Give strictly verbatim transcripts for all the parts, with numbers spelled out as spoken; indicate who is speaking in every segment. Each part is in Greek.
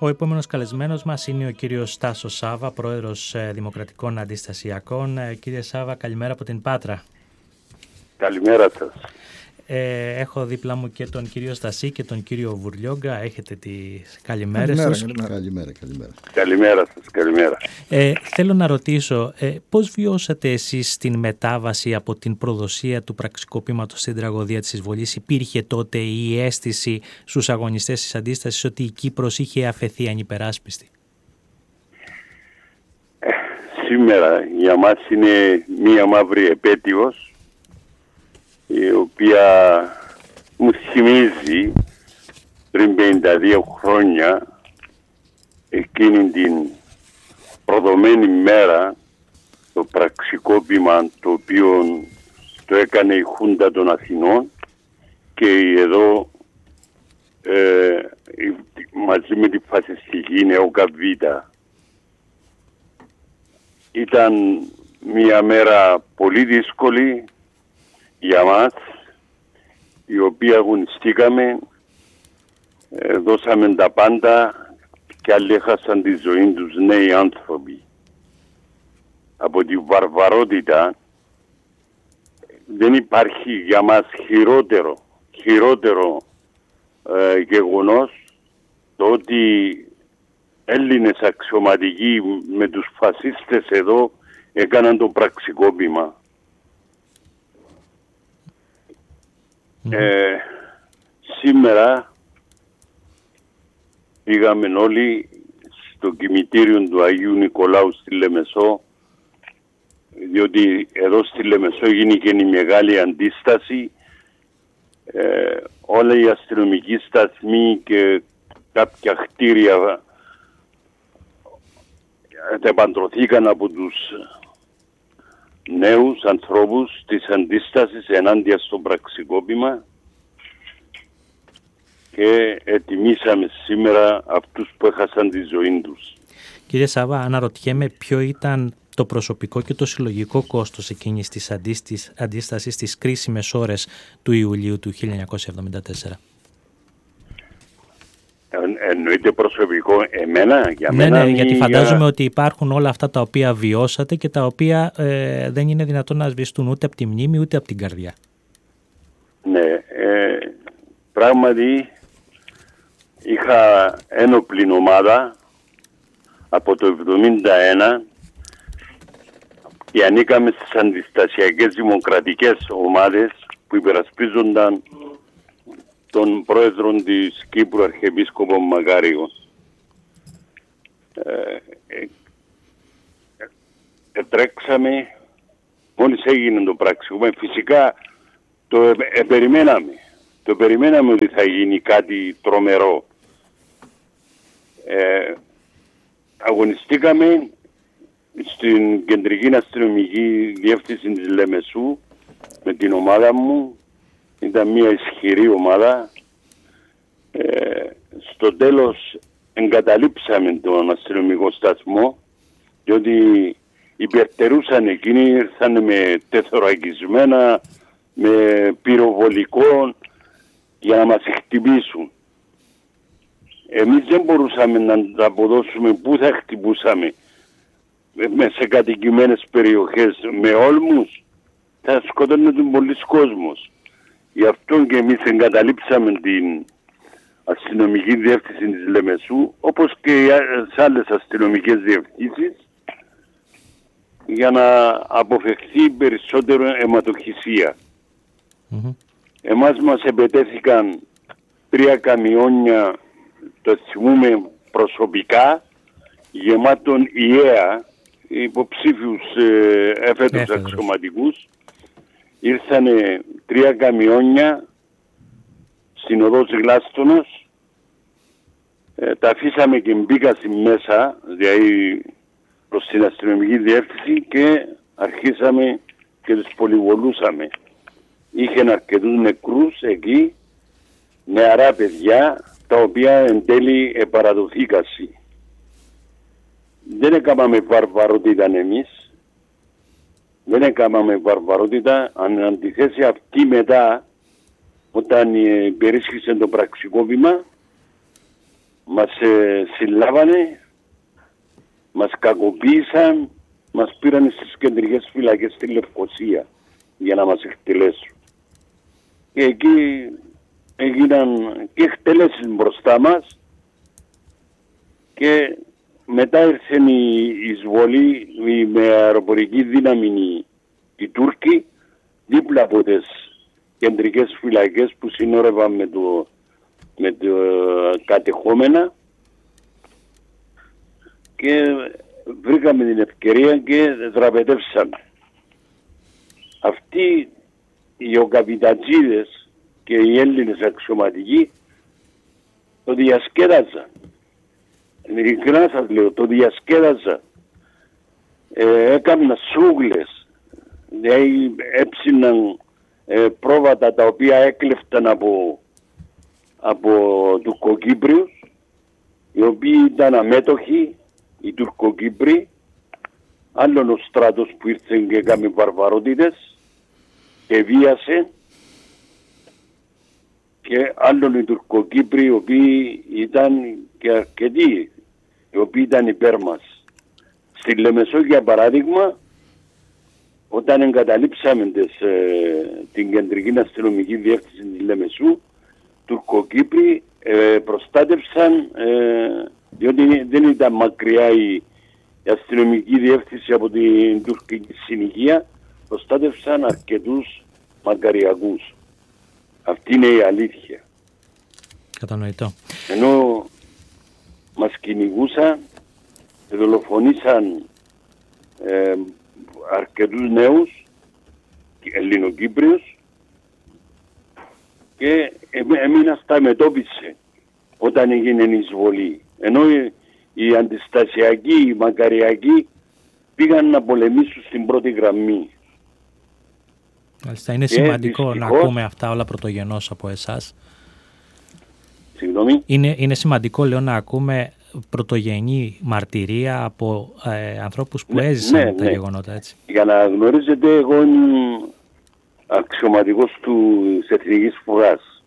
Speaker 1: Ο επόμενος καλεσμένος μας είναι ο κύριος Στάσος Σάβα, πρόεδρος Δημοκρατικών Αντιστασιακών. Κύριε Σάβα, καλημέρα από την Πάτρα.
Speaker 2: Καλημέρα σας.
Speaker 1: Ε, έχω δίπλα μου και τον κύριο Στασί και τον κύριο Βουρλιόγκα. Έχετε τις καλημέρες
Speaker 3: καλημέρα,
Speaker 1: σας.
Speaker 3: καλημέρα, καλημέρα, καλημέρα.
Speaker 2: Καλημέρα σας, καλημέρα.
Speaker 1: Ε, θέλω να ρωτήσω, ε, πώς βιώσατε εσείς την μετάβαση από την προδοσία του πραξικοπήματος στην τραγωδία της εισβολής? Υπήρχε τότε η αίσθηση στους αγωνιστές της αντίστασης ότι η Κύπρος είχε αφαιθεί ανυπεράσπιστη?
Speaker 2: Ε, σήμερα για μας είναι μία μαύρη επέτειος, η οποία μου θυμίζει πριν πενήντα δύο χρόνια εκείνη την προδομένη μέρα, το πραξικόπημα το οποίο το έκανε η Χούντα των Αθηνών και εδώ ε, μαζί με τη φασιστική νεοκαβίτα. Ήταν μια μέρα πολύ δύσκολη για μας, η οποία αγωνιστήκαμε, ε, δώσαμε τα πάντα και άλλοι έχασαν τη ζωή τους, νέοι άνθρωποι. Από τη βαρβαρότητα δεν υπάρχει για μας χειρότερο, χειρότερο ε, γεγονός το ότι Έλληνες αξιωματικοί με τους φασίστες εδώ έκαναν το πραξικόπημα. Ε, σήμερα πήγαμε όλοι στο κημητήριο του Αγίου Νικολάου στη Λεμεσό, διότι εδώ στη Λεμεσό γίνηκε η μεγάλη αντίσταση. Ε, όλα οι αστυνομικοί σταθμοί και κάποια κτίρια επαντρωθήκαν από τους νέους ανθρώπους της αντίστασης ενάντια στο πραξικόπημα και ετιμήσαμε σήμερα αυτούς που έχασαν τη ζωή τους.
Speaker 1: Κύριε Σάβα, αναρωτιέμαι ποιο ήταν το προσωπικό και το συλλογικό κόστος εκείνης της αντίστασης στις κρίσιμες ώρες του Ιουλίου του χίλια εννιακόσια εβδομήντα τέσσερα.
Speaker 2: Ε, εννοείται προσωπικό εμένα, για
Speaker 1: ναι,
Speaker 2: μένα.
Speaker 1: Ναι, γιατί
Speaker 2: για...
Speaker 1: φαντάζομαι ότι υπάρχουν όλα αυτά τα οποία βιώσατε και τα οποία ε, δεν είναι δυνατόν να σβηστούν ούτε από τη μνήμη ούτε από την καρδιά.
Speaker 2: Ναι, ε, πράγματι είχα ένοπλη ομάδα από το εβδομήντα ένα και ανήκαμε στις αντιστασιακές δημοκρατικές ομάδες που υπερασπίζονταν των πρόεδρων της Κύπρου Αρχιεπίσκοπο Μακάριου. Ε, ε, ε, τρέξαμε, μόλις έγινε το πράξιμο, φυσικά το ε, ε, περιμέναμε. Το περιμέναμε ότι θα γίνει κάτι τρομερό. Ε, αγωνιστήκαμε στην Κεντρική Αστυνομική Διεύθυνση της Λεμεσού με την ομάδα μου. Ήταν μια ισχυρή ομάδα. Ε, στο τέλος εγκαταλείψαμε τον αστυνομικό σταθμό, διότι υπερτερούσαν εκείνοι, ήρθαν με τεθωρακισμένα, με πυροβολικό για να μας χτυπήσουν. Εμείς δεν μπορούσαμε να τα αποδώσουμε πού θα χτυπούσαμε. Με σε κατοικημένες περιοχές με όλμους θα σκοτώνονταν πολλοί κόσμος. Γι' αυτό και εμείς εγκαταλείψαμε την αστυνομική διεύθυνση της Λεμεσού, όπως και σε άλλες αστυνομικές διευθύνσεις, για να αποφευχθεί περισσότερο αιματοχυσία. Mm-hmm. Εμάς μας επετέθηκαν τρία καμιόνια, το θυμούμε προσωπικά, γεμάτων ιέα, υποψήφιους ε, έφετους αξιωματικούς. Ήρθανε τρία καμιόνια στην οδός Γλάστονος, ε, τα αφήσαμε και μπήκασαι μέσα, δηλαδή προς την αστυνομική διεύθυνση, και αρχίσαμε και τους πολυβολούσαμε. Είχαν αρκετούς νεκρούς εκεί, νεαρά παιδιά, τα οποία εν τέλει επαρατωθήκασαι. Δεν έκαναμε βαρβαρότητα εμείς, δεν έκαναμε βαρβαρότητα, αν αντιθέσει αυτή μετά, όταν υπερίσχυσε το πραξικόπημα, μας ε, συλλάβανε, μας κακοποίησαν, μας πήραν στις κεντρικές φυλακές στη Λευκοσία για να μας εκτελέσουν. Και εκεί έγιναν και εκτελέσεις μπροστά μας και μετά ήρθε η εισβολή με αεροπορική δύναμη οι Τούρκοι δίπλα από τις κεντρικές φυλακές που συνόρευαν με το, με το κατεχόμενα και βρήκαμε την ευκαιρία και δραπετεύσαμε. Αυτοί οι οκαπιτατζίδες και οι Έλληνες αξιωματικοί το διασκέδαζαν. Ειλικρινά σας λέω, το διασκέδαζαν. Ε, έκαναν σούγλες, δηλαδή έψιναν ε, πρόβατα τα οποία έκλεφταν από, από Τουρκοκύπριους, οι οποίοι ήταν αμέτωχοι, οι Τουρκοκύπροι, άλλον ο στράτος που ήρθε και έκαμε βαρβαρότητες και βίασε, και άλλον οι Τουρκοκύπροι οι οποίοι ήταν και αρκετοί, οι οποίοι ήταν υπέρ μας. Στη Λεμεσό, για παράδειγμα, όταν εγκαταλείψαμε τις, ε, την κεντρική αστυνομική διεύθυνση της Λεμεσού, Τουρκοκύπροι ε, προστάτευσαν, ε, διότι δεν ήταν μακριά η, η αστυνομική διεύθυνση από την τουρκική συνοικία, προστάτευσαν αρκετούς μακαριακούς. Αυτή είναι η αλήθεια.
Speaker 1: Κατανοητό.
Speaker 2: Ενώ μας κυνηγούσαν, δολοφονήσαν ε, αρκετούς νέους Ελληνοκύπριους και έμεινα στα μετώπιση όταν έγινε η εισβολή. Ενώ οι, οι αντιστασιακοί, οι μακαριακοί πήγαν να πολεμήσουν στην πρώτη γραμμή.
Speaker 1: Μάλιστα, είναι και σημαντικό δυστυχώς να ακούμε αυτά όλα πρωτογενώς από εσάς.
Speaker 2: Συγγνώμη.
Speaker 1: Είναι, είναι σημαντικό, λέω, να ακούμε πρωτογενή μαρτυρία από ε, ανθρώπους που ναι, έζησαν ναι, τα ναι. γεγονότα, έτσι.
Speaker 2: Για να γνωρίζετε, εγώ είμαι αξιωματικός της Εθνικής Φουράς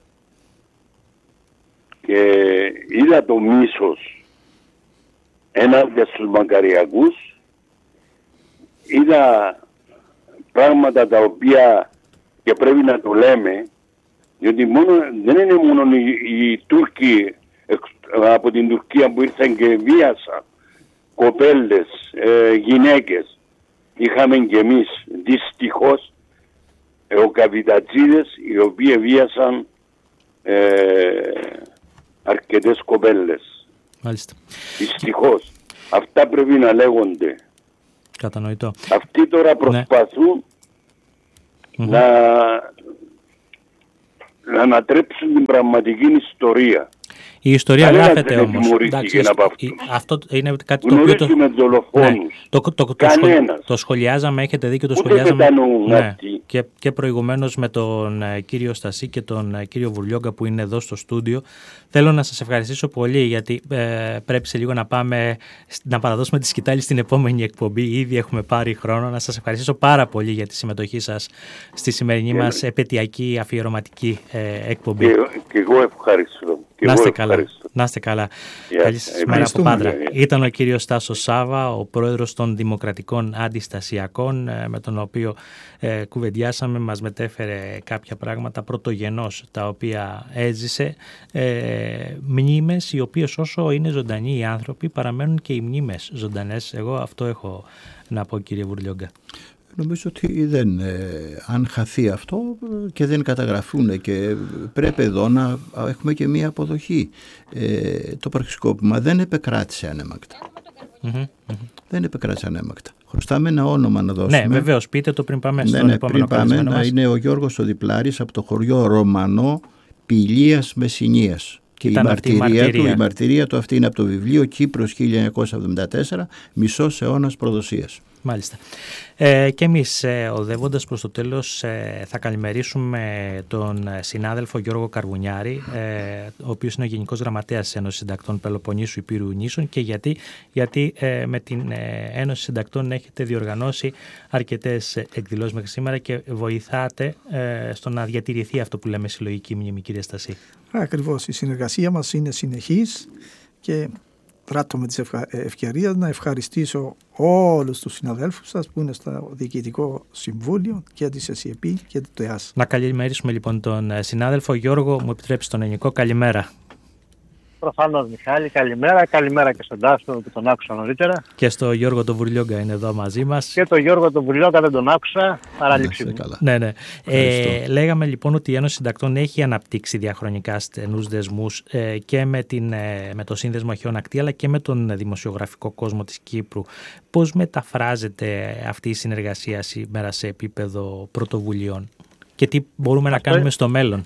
Speaker 2: και είδα το μίσος έναντι στους μακαριακούς, είδα πράγματα τα οποία και πρέπει να το λέμε, διότι μόνο, δεν είναι μόνο οι, οι Τούρκοι από την Τουρκία που ήρθαν και βίασαν κοπέλες, ε, γυναίκες. Είχαμε και εμείς δυστυχώς ε, οκαπιτατζίδες οι οποίοι βίασαν ε, αρκετές κοπέλες.
Speaker 1: Μάλιστα.
Speaker 2: Δυστυχώς. Αυτά πρέπει να λέγονται.
Speaker 1: Κατανοητό.
Speaker 2: Αυτοί τώρα προσπαθούν ναι. να, να ανατρέψουν την πραγματική ιστορία.
Speaker 1: Η ιστορία Κανένα γράφεται όμως. Εντάξει, η, αυτό είναι κάτι το οποίο το, ναι, το, το, το, το, σχολ, το σχολιάζαμε, έχετε δίκιο, το
Speaker 2: Ούτε
Speaker 1: σχολιάζαμε ναι,
Speaker 2: και,
Speaker 1: και προηγουμένως με τον ε, κύριο Στασί και τον ε, κύριο Βουρλιόγκα που είναι εδώ στο στούντιο. Θέλω να σας ευχαριστήσω πολύ, γιατί ε, πρέπει σε λίγο να πάμε να παραδώσουμε τη σκητάλη στην επόμενη εκπομπή. Ήδη έχουμε πάρει χρόνο. Να σας ευχαριστήσω πάρα πολύ για τη συμμετοχή σας στη σημερινή yeah. μας επαιτειακή αφιερωματική ε, εκπομπή.
Speaker 2: Και, και εγώ ευχαριστώ.
Speaker 1: Να είστε καλά. Να είστε καλά. Yeah. Καλή σας μέρα από Πάτρα. Yeah. Ήταν ο κύριος Τάσος Σάβα, ο πρόεδρος των Δημοκρατικών Αντιστασιακών, με τον οποίο ε, κουβεντιάσαμε, μας μετέφερε κάποια πράγματα πρωτογενώς τα οποία έζησε. Ε, μνήμες οι οποίες όσο είναι ζωντανοί οι άνθρωποι παραμένουν και οι μνήμες ζωντανές. Εγώ αυτό έχω να πω, κύριε Βουρλιόγκα.
Speaker 3: Νομίζω ότι δεν, ε, αν χαθεί αυτό και δεν καταγραφούν, και πρέπει εδώ να έχουμε και μία αποδοχή. Ε, το πραξικόπημα δεν επεκράτησε ανέμακτα. Mm-hmm, mm-hmm. Δεν επεκράτησε ανέμακτα. Χρωστάμε ένα όνομα να δώσουμε.
Speaker 1: Ναι, βεβαίως, πείτε το πριν πάμε στον
Speaker 3: ναι, ναι,
Speaker 1: επόμενο
Speaker 3: πριν πάμε, να είναι ο Γιώργος ο Διπλάρης από το χωριό Ρωμανό Πηλίας Μεσσηνίας. Και η μαρτυρία, η μαρτυρία του, η μαρτυρία του αυτή είναι από το βιβλίο Κύπρος χίλια εννιακόσια εβδομήντα τέσσερα, μισός αιώνας προδοσίας.
Speaker 1: Μάλιστα. Ε, και εμείς ε, οδεύοντας προς το τέλος ε, θα καλημερίσουμε τον συνάδελφο Γιώργο Καρβουνιάρη, ε, ο οποίος είναι ο Γενικός Γραμματέας της Ένωσης Συντακτών Πελοποννήσου Υπήρου Νήσων. Και γιατί, γιατί ε, με την ε, Ένωση Συντακτών έχετε διοργανώσει αρκετές εκδηλώσεις μέχρι σήμερα και βοηθάτε ε, στο να διατηρηθεί αυτό που λέμε συλλογική μνήμη, κύριε Στασί.
Speaker 4: Ακριβώς. Η συνεργασία μας είναι συνεχής και τράτω με τις ευκαιρίες να ευχαριστήσω όλους τους συναδέλφους σας που είναι στο Διοικητικό Συμβούλιο και της ΕΣΥΕΠΗ και του ΤΕΑΣ.
Speaker 1: Να καλημερίσουμε λοιπόν τον συνάδελφο Γιώργο, μου επιτρέψει τον ελληνικό. Καλημέρα.
Speaker 5: Προφανώς, Μιχάλη, καλημέρα. Καλημέρα και στον Τάσο που τον άκουσα νωρίτερα.
Speaker 1: Και στο Γιώργο τον Βουρλιόγκα είναι εδώ μαζί μας.
Speaker 5: Και τον Γιώργο τον Βουρλιόγκα δεν τον άκουσα. Παράληψη μου.
Speaker 1: Ναι, ναι. Ε, λέγαμε λοιπόν ότι η Ένωση Συντακτών έχει αναπτύξει διαχρονικά στενούς δεσμούς ε, και με, την, ε, με το Σύνδεσμο Αρχαίων Ακτή αλλά και με τον δημοσιογραφικό κόσμο της Κύπρου. Πώς μεταφράζεται αυτή η συνεργασία σήμερα σε επίπεδο πρωτοβουλειών και τι μπορούμε Αυτό... να κάνουμε στο μέλλον?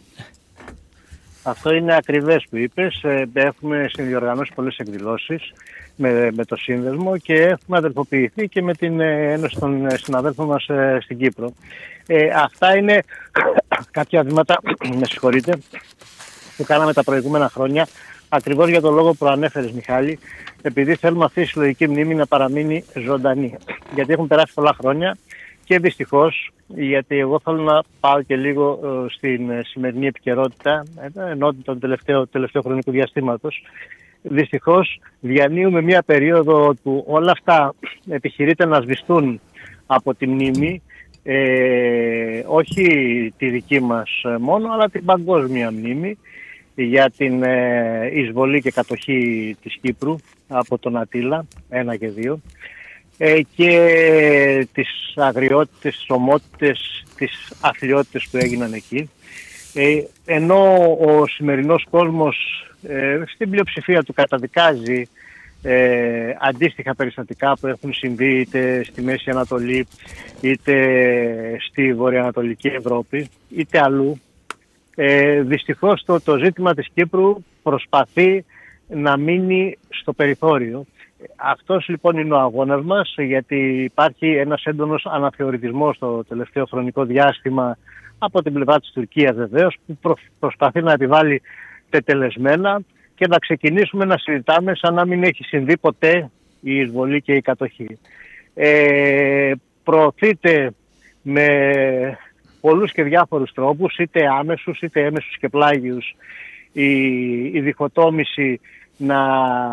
Speaker 5: Αυτό είναι ακριβές που είπες. Έχουμε συνδιοργανώσει πολλές εκδηλώσεις με, με το Σύνδεσμο και έχουμε αδελφοποιηθεί και με την Ένωση των Συναδέλφων μας στην Κύπρο. Ε, αυτά είναι κάποια βήματα, με συγχωρείτε, που κάναμε τα προηγούμενα χρόνια, ακριβώς για τον λόγο που προανέφερες, Μιχάλη, επειδή θέλουμε αυτή η συλλογική μνήμη να παραμείνει ζωντανή. Γιατί έχουν περάσει πολλά χρόνια και δυστυχώς, γιατί εγώ θέλω να πάω και λίγο ε, στην σημερινή επικαιρότητα, ενώ τον τελευταίο, τελευταίο χρονικό διαστήματος. Δυστυχώς διανύουμε μια περίοδο που όλα αυτά επιχειρείται να σβηστούν από τη μνήμη, ε, όχι τη δική μας μόνο, αλλά την παγκόσμια μνήμη για την ε, εισβολή και κατοχή της Κύπρου από τον Αττήλα, ένα και δύο. Ε, και τις αγριότητες, τις ομότητες, τις αθλιότητες που έγιναν εκεί. Ε, ενώ ο σημερινός κόσμος ε, στην πλειοψηφία του καταδικάζει ε, αντίστοιχα περιστατικά που έχουν συμβεί είτε στη Μέση Ανατολή, είτε στη Βορειοανατολική Ευρώπη, είτε αλλού, ε, δυστυχώς το, το ζήτημα της Κύπρου προσπαθεί να μείνει στο περιθώριο. Αυτός λοιπόν είναι ο αγώνας μας, γιατί υπάρχει ένας έντονος αναθεωρητισμός στο τελευταίο χρονικό διάστημα από την πλευρά της Τουρκίας βεβαίως, που προ, προσπαθεί να επιβάλλει τετελεσμένα και να ξεκινήσουμε να συζητάμε σαν να μην έχει συμβεί ποτέ η εισβολή και η κατοχή. Ε, προωθείται με πολλούς και διάφορους τρόπους, είτε άμεσους είτε έμεσους και πλάγιους, η, η διχοτόμηση Να,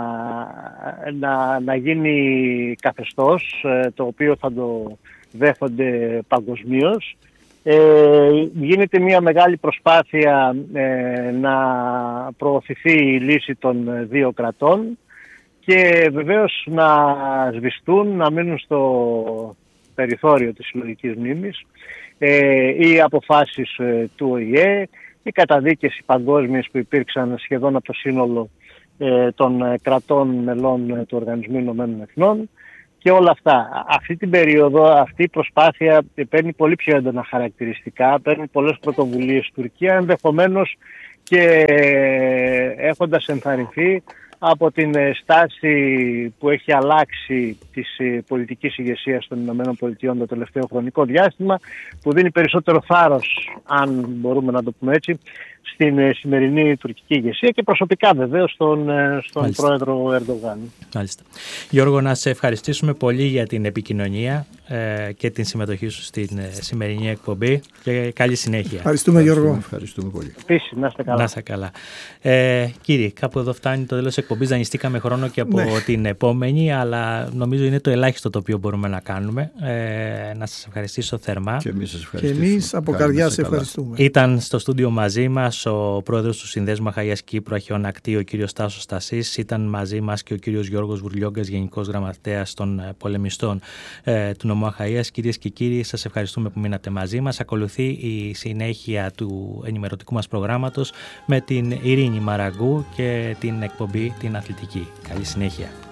Speaker 5: να, να γίνει καθεστώς, το οποίο θα το δέχονται παγκοσμίως. Ε, γίνεται μια μεγάλη προσπάθεια ε, να προωθηθεί η λύση των δύο κρατών και βεβαίως να σβηστούν, να μείνουν στο περιθώριο της συλλογικής μνήμης ε, οι αποφάσεις ε, του Ο Η Ε, οι καταδίκες οι παγκόσμιες που υπήρξαν σχεδόν από το σύνολο των κρατών μελών του Οργανισμού Ηνωμένων Εθνών και όλα αυτά. Αυτή την περίοδο, αυτή η προσπάθεια παίρνει πολύ πιο έντονα χαρακτηριστικά, παίρνει πολλές πρωτοβουλίες στην Τουρκία, ενδεχομένως και έχοντας ενθαρρυνθεί από την στάση που έχει αλλάξει της πολιτικής ηγεσίας των Ηνωμένων Πολιτειών το τελευταίο χρονικό διάστημα, που δίνει περισσότερο θάρρος, αν μπορούμε να το πούμε έτσι, στην σημερινή τουρκική ηγεσία και προσωπικά βεβαίως στον, στον πρόεδρο Ερντογάν.
Speaker 1: Μάλιστα. Γιώργο, να σε ευχαριστήσουμε πολύ για την επικοινωνία ε, και την συμμετοχή σου στην ε, σημερινή εκπομπή και καλή συνέχεια.
Speaker 4: Ευχαριστούμε, Γιώργο.
Speaker 3: Ευχαριστούμε πολύ.
Speaker 5: Επίσης, να είστε καλά.
Speaker 1: Να είστε καλά. Ε, κύριε, κάπου εδώ φτάνει το τέλος της εκπομπής. Δανειστήκαμε χρόνο και από ναι. την επόμενη, αλλά νομίζω είναι το ελάχιστο το οποίο μπορούμε να κάνουμε. Ε, να σας ευχαριστήσω θερμά.
Speaker 3: Και εμείς σας ευχαριστούμε.
Speaker 4: Και εμείς από καρδιά σε ευχαριστούμε.
Speaker 1: Ήταν στο στούντιο μαζί μας ο πρόεδρος του Συνδέσμου Αχαΐας Κύπρου Αρχαίων Ακτή, ο κύριος Τάσος Στασής. Ήταν μαζί μας και ο κύριος Γιώργος Βουρλιόγκας, Γενικός Γραμματέας των Πολεμιστών ε, του Νομού Αχαΐας. Κυρίες και κύριοι, σας ευχαριστούμε που μείνατε μαζί μας. Ακολουθεί η συνέχεια του ενημερωτικού μας προγράμματος με την Ειρήνη Μαραγκού και την εκπομπή την αθλητική. Καλή συνέχεια.